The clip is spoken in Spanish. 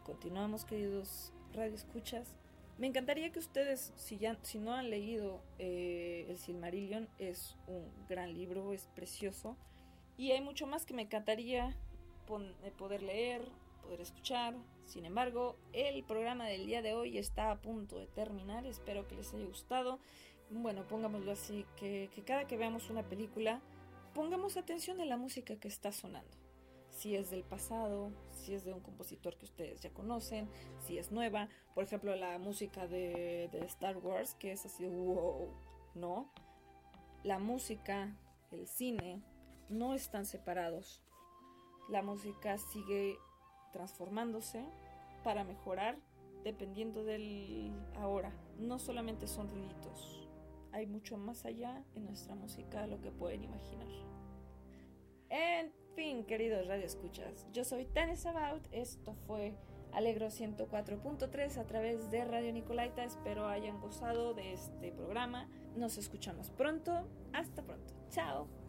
continuamos, queridos radioescuchas. Me encantaría que ustedes, si no han leído El Silmarillion, es un gran libro, es precioso. Y hay mucho más que me encantaría poder leer, poder escuchar. Sin embargo, el programa del día de hoy está a punto de terminar. Espero que les haya gustado. Bueno, pongámoslo así, que cada que veamos una película, pongamos atención a la música que está sonando. Si es del pasado, si es de un compositor que ustedes ya conocen, si es nueva. Por ejemplo, la música de Star Wars, que es así, wow, ¿no? La música, el cine, no están separados. La música sigue transformándose para mejorar dependiendo del ahora. No solamente son ruiditos, hay mucho más allá en nuestra música de lo que pueden imaginar. En fin, queridos radioescuchas, yo soy Tania Sabaut. Esto fue Alegro 104.3 a través de Radio Nicolaita. Espero hayan gozado de este programa. Nos escuchamos pronto. Hasta pronto. Chao.